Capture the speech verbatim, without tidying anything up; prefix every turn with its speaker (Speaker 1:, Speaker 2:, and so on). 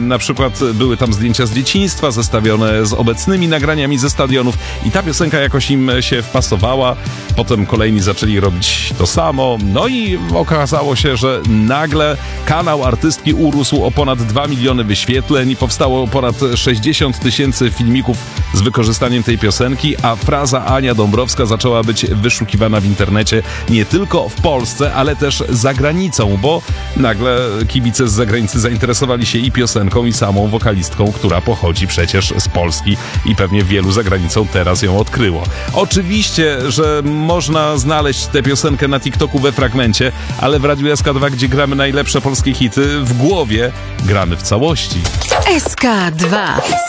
Speaker 1: Na przykład były tam zdjęcia z dzieciństwa, zestawione z obecnymi nagraniami ze stadionów i ta piosenka jakoś im się wpasowała. Potem kolejni zaczęli robić to samo. No i okazało się, że nagle kanał artystki urósł o ponad dwa miliony wyświetleń. Powstało ponad sześćdziesiąt tysięcy filmików z wykorzystaniem tej piosenki, a fraza Ania Dąbrowska zaczęła być wyszukiwana w internecie nie tylko w Polsce, ale też za granicą, bo nagle kibice z zagranicy zainteresowali się i piosenką, i samą wokalistką, która pochodzi przecież z Polski i pewnie wielu za granicą teraz ją odkryło. Oczywiście, że można znaleźć tę piosenkę na TikToku we fragmencie, ale w Radiu S K dwa, gdzie gramy najlepsze polskie hity, w głowie gramy w całości.
Speaker 2: S K dwa.